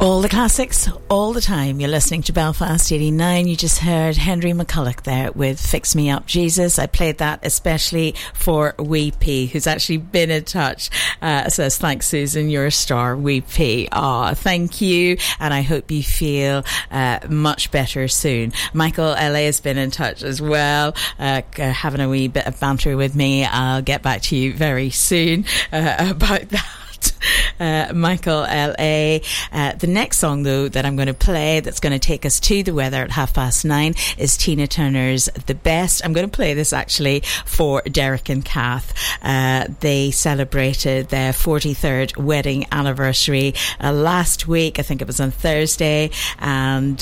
All the classics, all the time. You're listening to Belfast 89. You just heard Henry McCulloch there with Fix Me Up Jesus. I played that especially for Wee P, who's actually been in touch. Says, thanks, Susan, you're a star, Wee P. Thank you. And I hope you feel much better soon. Michael LA has been in touch as well, having a wee bit of banter with me. I'll get back to you very soon about that. Michael LA. The next song though that I'm going to play that's going to take us to the weather at 9:30 is Tina Turner's The Best. I'm going to play this actually for Derek and Kath. They celebrated their 43rd wedding anniversary last week. I think it was on Thursday, and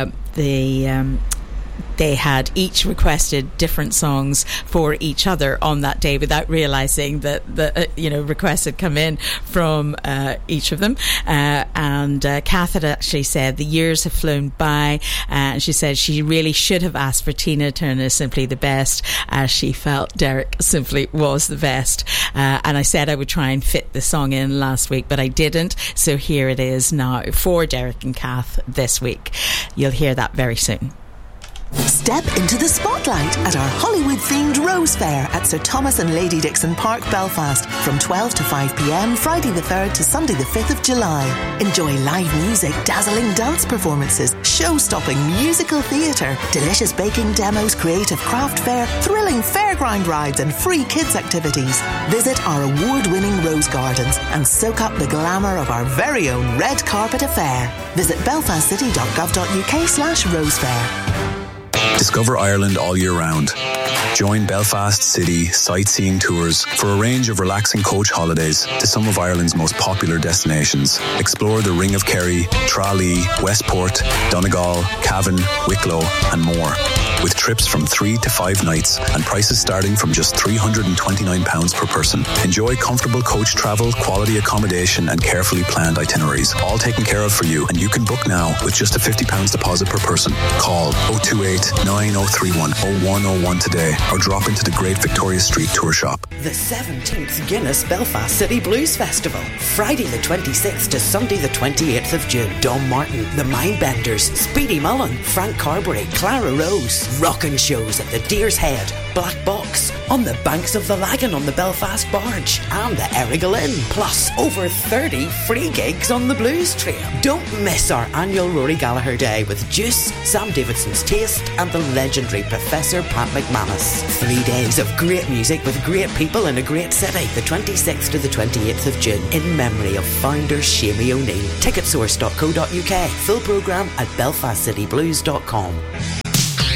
they had each requested different songs for each other on that day without realising that the requests had come in from each of them. And Kath had actually said the years have flown by, and she said she really should have asked for Tina Turner's Simply the Best, as she felt Derek simply was the best. And I said I would try and fit the song in last week, but I didn't. So here it is now for Derek and Kath this week. You'll hear that very soon. Step into the spotlight at our Hollywood-themed Rose Fair at Sir Thomas and Lady Dixon Park, Belfast, from 12 to 5 p.m, Friday the 3rd to Sunday the 5th of July. Enjoy live music, dazzling dance performances, show-stopping musical theatre, delicious baking demos, creative craft fair, thrilling fairground rides and free kids activities. Visit our award-winning Rose Gardens and soak up the glamour of our very own red carpet affair. Visit belfastcity.gov.uk/rosefair. Discover Ireland all year round. Join Belfast City Sightseeing Tours for a range of relaxing coach holidays to some of Ireland's most popular destinations. Explore the Ring of Kerry, Tralee, Westport, Donegal, Cavan, Wicklow and more. With trips from 3 to 5 nights and prices starting from just £329 per person. Enjoy comfortable coach travel, quality accommodation and carefully planned itineraries. All taken care of for you, and you can book now with just a £50 deposit per person. Call 028 9031 0101 today or drop into the Great Victoria Street Tour Shop. The 17th Guinness Belfast City Blues Festival, Friday the 26th to Sunday the 28th of June. Dom Martin, The Mindbenders, Speedy Mullen, Frank Carberry, Clara Rose. Rockin' shows at the Deer's Head, Black Box, on the banks of the Lagan on the Belfast Barge and the Errigal Inn. Plus over 30 free gigs on the Blues Trail. Don't miss our annual Rory Gallagher Day with Juice, Sam Davidson's Taste and the legendary Professor Pat McManus. 3 days of great music with great people in a great city. The 26th to the 28th of June in memory of founder Shamie O'Neill. Ticketsource.co.uk. Full programme at belfastcityblues.com.